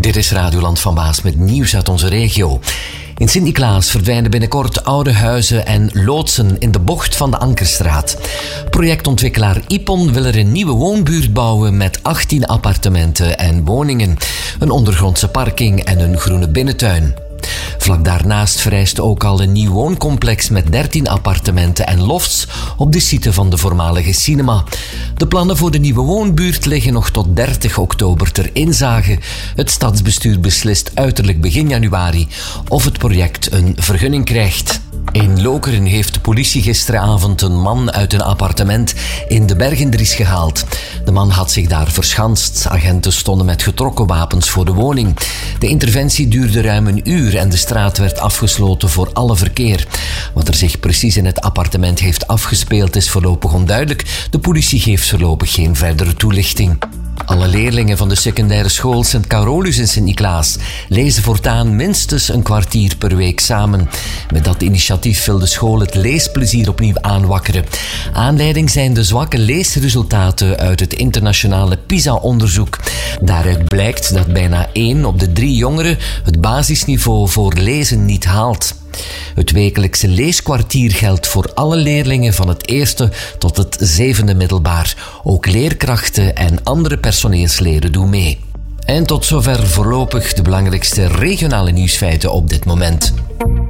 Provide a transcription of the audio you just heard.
Dit is Radioland van Waas met nieuws uit onze regio. In Sint-Niklaas verdwijnen binnenkort oude huizen en loodsen in de bocht van de Ankerstraat. Projectontwikkelaar Ipon wil er een nieuwe woonbuurt bouwen met 18 appartementen en woningen, een ondergrondse parking en een groene binnentuin. Vlak daarnaast vereist ook al een nieuw wooncomplex met 13 appartementen en lofts op de site van de voormalige cinema. De plannen voor de nieuwe woonbuurt liggen nog tot 30 oktober ter inzage. Het stadsbestuur beslist uiterlijk begin januari of het project een vergunning krijgt. In Lokeren heeft de politie gisteravond een man uit een appartement in de Bergendries gehaald. De man had zich daar verschanst. Agenten stonden met getrokken wapens voor de woning. De interventie duurde ruim een uur en de straat werd afgesloten voor alle verkeer. Wat er zich precies in het appartement heeft afgespeeld is voorlopig onduidelijk. De politie geeft voorlopig geen verdere toelichting. Alle leerlingen van de secundaire school Sint Carolus in Sint-Niklaas lezen voortaan minstens een kwartier per week samen. Met dat initiatief wil de school het leesplezier opnieuw aanwakkeren. Aanleiding zijn de zwakke leesresultaten uit het internationale PISA-onderzoek. Daaruit blijkt dat bijna 1 op de 3 jongeren het basisniveau voor lezen niet haalt. Het wekelijkse leeskwartier geldt voor alle leerlingen van het 1e tot het 7e middelbaar. Ook leerkrachten en andere personeelsleden doen mee. En tot zover voorlopig de belangrijkste regionale nieuwsfeiten op dit moment.